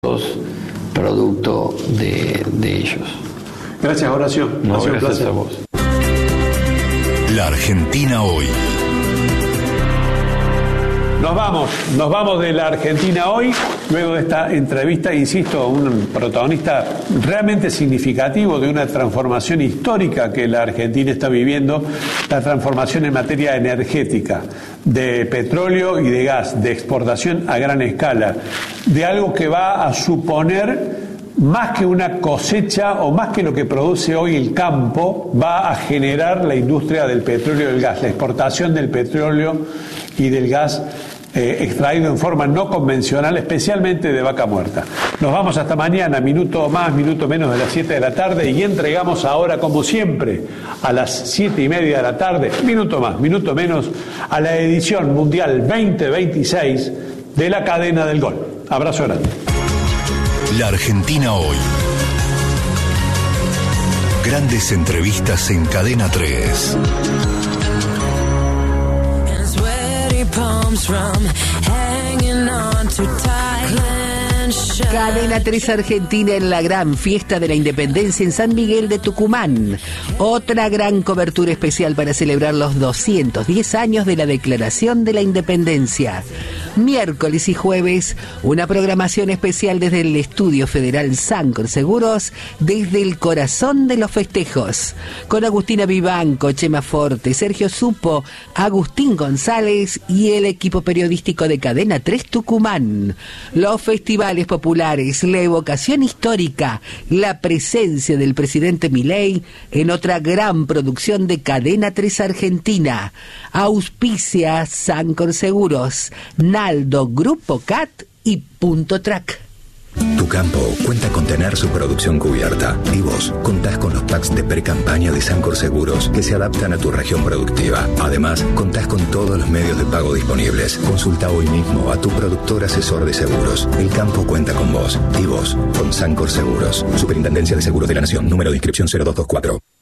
producto de ellos. Gracias, Horacio. No, gracias a vos. La Argentina hoy. Nos vamos de la Argentina hoy, luego de esta entrevista, insisto, un protagonista realmente significativo de una transformación histórica que la Argentina está viviendo, la transformación en materia energética, de petróleo y de gas, de exportación a gran escala, de algo que va a suponer más que una cosecha o más que lo que produce hoy el campo, va a generar la industria del petróleo y del gas, la exportación del petróleo y del gas extraído en forma no convencional, especialmente de vaca muerta. Nos vamos hasta mañana, minuto más, minuto menos de las 7 de la tarde, y entregamos ahora, como siempre, a las 7:30 de la tarde, minuto más, minuto menos, a la edición mundial 2026 de la Cadena del Gol. Abrazo grande. La Argentina hoy. Grandes entrevistas en Cadena 3. Cadena 3 Argentina en la gran fiesta de la Independencia en San Miguel de Tucumán. Otra gran cobertura especial para celebrar los 210 años de la Declaración de la Independencia. Miércoles y jueves, una programación especial desde el Estudio Federal Sancor Seguros, desde el corazón de los festejos. Con Agustina Vivanco, Chema Forte, Sergio Supo, Agustín González y el equipo periodístico de Cadena 3 Tucumán. Los festivales populares, la evocación histórica, la presencia del presidente Milei en otra gran producción de Cadena 3 Argentina. Auspicia Sancor Seguros, Naldo, Grupo CAT y Punto Track. Tu campo cuenta con tener su producción cubierta y vos contás con los packs de pre-campaña de Sancor Seguros que se adaptan a tu región productiva. Además, contás con todos los medios de pago disponibles. Consulta hoy mismo a tu productor asesor de seguros. El campo cuenta con vos y vos con Sancor Seguros. Superintendencia de Seguros de la Nación. Número de inscripción 0224.